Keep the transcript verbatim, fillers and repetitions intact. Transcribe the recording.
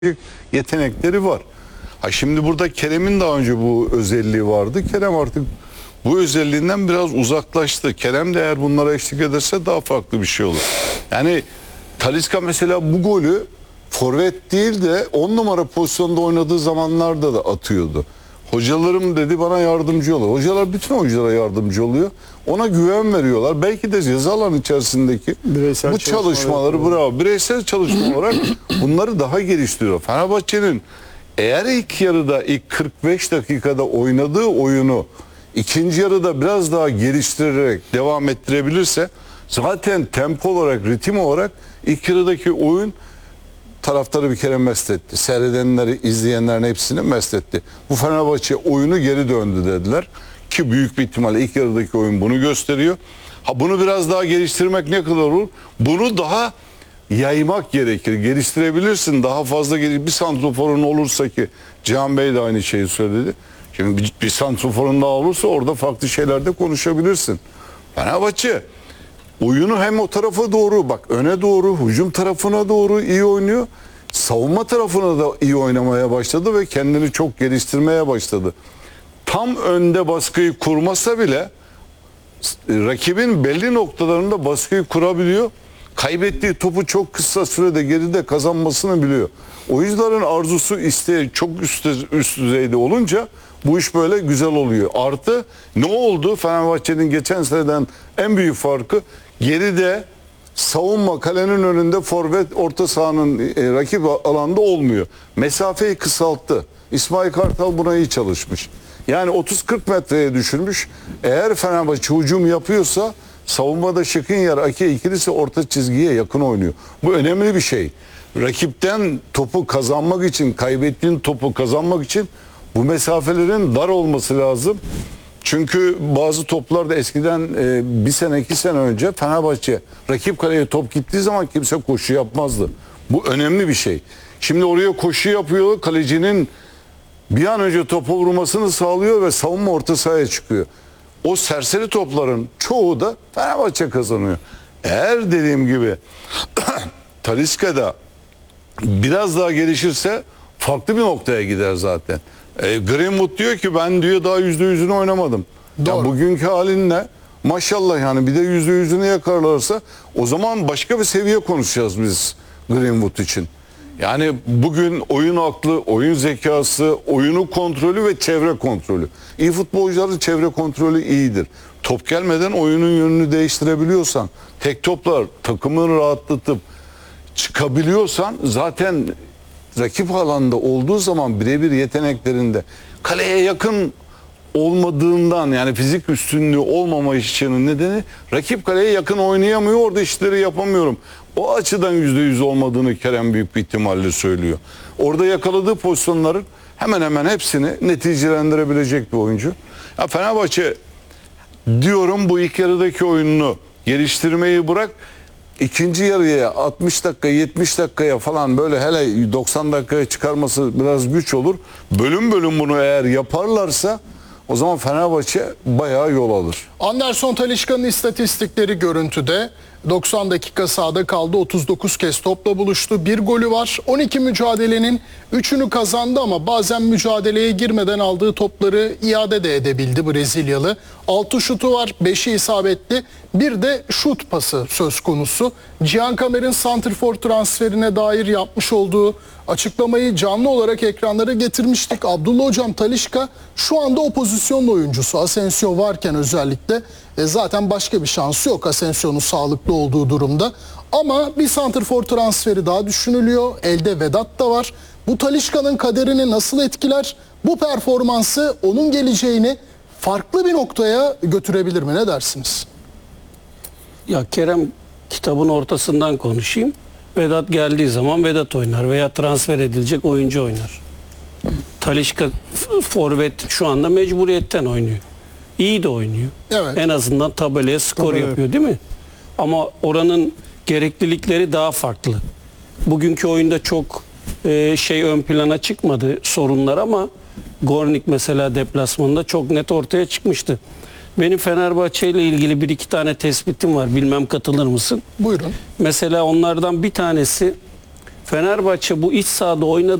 yetenekleri var. Ha şimdi burada Kerem'in daha önce bu özelliği vardı. Kerem artık bu özelliğinden biraz uzaklaştı. Kerem de eğer bunlara eşlik ederse daha farklı bir şey olur. Yani Talisca mesela bu golü forvet değil de on numara pozisyonda oynadığı zamanlarda da atıyordu. Hocalarım dedi bana yardımcı oluyor. Hocalar bütün oyunculara yardımcı oluyor. Ona güven veriyorlar. Belki de yazı alan içerisindeki bireysel bu çalışmaları bravo. Bireysel çalışma olarak bunları daha geliştiriyor. Fenerbahçe'nin eğer ilk yarıda ilk kırk beş dakikada oynadığı oyunu ikinci yarıda biraz daha geliştirerek devam ettirebilirse zaten tempo olarak, ritim olarak ilk yarıdaki oyun taraftarı bir kere mest etti. Seyredenleri, izleyenlerin hepsini mest etti. Bu Fenerbahçe oyunu geri döndü dediler. Ki büyük bir ihtimalle ilk yarıdaki oyun bunu gösteriyor. Ha bunu biraz daha geliştirmek ne kadar olur? Bunu daha yaymak gerekir. Geliştirebilirsin. Daha fazla gelir. Bir santroforun olursa ki Cihan Bey de aynı şeyi söyledi. Şimdi bir, bir santroforun daha olursa orada farklı şeylerde konuşabilirsin. Fenerbahçe oyunu hem o tarafa doğru bak öne doğru hücum tarafına doğru iyi oynuyor. Savunma tarafına da iyi oynamaya başladı ve kendini çok geliştirmeye başladı. Tam önde baskıyı kurmasa bile rakibin belli noktalarında baskıyı kurabiliyor. Kaybettiği topu çok kısa sürede geride kazanmasını biliyor. Oyuncuların arzusu, isteği çok üst, üst düzeyde olunca bu iş böyle güzel oluyor. Artı ne oldu? Fenerbahçe'nin geçen seneden en büyük farkı geride savunma kalenin önünde forvet orta sahanın e, rakip alanda olmuyor. Mesafeyi kısalttı. İsmail Kartal buna iyi çalışmış. Yani otuz kırk metreye düşürmüş. Eğer Fenerbahçe hücum yapıyorsa savunmada Şikrinyar, Ake ikilisi orta çizgiye yakın oynuyor. Bu önemli bir şey. Rakipten topu kazanmak için, kaybettiğin topu kazanmak için bu mesafelerin dar olması lazım. Çünkü bazı toplarda eskiden e, bir sene iki sene önce Fenerbahçe rakip kaleye top gittiği zaman kimse koşu yapmazdı. Bu önemli bir şey. Şimdi oraya koşu yapıyor, kalecinin bir an önce topa vurmasını sağlıyor ve savunma orta sahaya çıkıyor. O serseri topların çoğu da Fenerbahçe kazanıyor. Eğer dediğim gibi Talisca'da biraz daha gelişirse farklı bir noktaya gider zaten. E, Greenwood diyor ki ben diyor daha yüzde yüzünü oynamadım. Ya bugünkü halinle maşallah yani bir de yüzde yüzünü yakalarlarsa o zaman başka bir seviye konuşacağız biz Greenwood için. Yani bugün oyun aklı, oyun zekası, oyunu kontrolü ve çevre kontrolü. İyi futbolcuların çevre kontrolü iyidir. Top gelmeden oyunun yönünü değiştirebiliyorsan, tek toplar takımını rahatlatıp çıkabiliyorsan zaten rakip alanda olduğu zaman birebir yeteneklerinde kaleye yakın olmadığından yani fizik üstünlüğü olmama işinin nedeni rakip kaleye yakın oynayamıyor, orada işleri yapamıyorum. O açıdan yüzde yüz olmadığını Kerem büyük bir ihtimalle söylüyor. Orada yakaladığı pozisyonların hemen hemen hepsini neticelendirebilecek bir oyuncu. Ya Fenerbahçe diyorum bu ilk yarıdaki oyununu geliştirmeyi bırak. İkinci yarıya altmış dakika yetmiş dakikaya falan böyle hele doksan dakikaya çıkarması biraz güç olur. Bölüm bölüm bunu eğer yaparlarsa o zaman Fenerbahçe bayağı yol alır. Anderson Talisca'nın istatistikleri görüntüde. doksan dakika sahada kaldı. otuz dokuz kez topla buluştu. Bir golü var. on iki mücadelenin üçünü kazandı ama bazen mücadeleye girmeden aldığı topları iade de edebildi Brezilyalı. altı şutu var. beşi isabetli. Bir de şut pası söz konusu. Cihan Kamer'in santrfor transferine dair yapmış olduğu açıklamayı canlı olarak ekranlara getirmiştik. Abdullah Hocam Talisca şu anda o pozisyonun oyuncusu. Asensio varken özellikle e zaten başka bir şansı yok Asensio'nun sağlıklı olduğu durumda. Ama bir santrfor transferi daha düşünülüyor. Elde Vedat da var. Bu Talisca'nın kaderini nasıl etkiler? Bu performansı onun geleceğini farklı bir noktaya götürebilir mi? Ne dersiniz? Ya Kerem kitabın ortasından konuşayım. Vedat geldiği zaman Vedat oynar veya transfer edilecek oyuncu oynar. Talisca forvet şu anda mecburiyetten oynuyor. İyi de oynuyor. Evet. En azından tabelaya skor Tabii. yapıyor değil mi? Ama oranın gereklilikleri daha farklı. Bugünkü oyunda çok e, şey ön plana çıkmadı sorunlar ama Gornik mesela deplasmanında çok net ortaya çıkmıştı. Benim Fenerbahçe ile ilgili bir iki tane tespitim var. Bilmem katılır mısın? Buyurun. Mesela onlardan bir tanesi Fenerbahçe bu iç sahada oynadığı